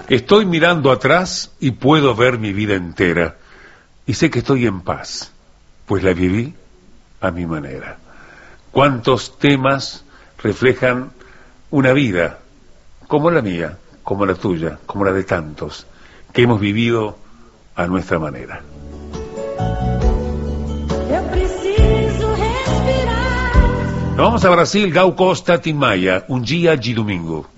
Estoy mirando atrás y puedo ver mi vida entera. Y sé que estoy en paz, pues la viví a mi manera. ¿Cuántos temas reflejan una vida como la mía, como la tuya, como la de tantos, que hemos vivido a nuestra manera? Nos vamos a Brasil, Gal Costa, Tim Maia, Un Dia de Domingo.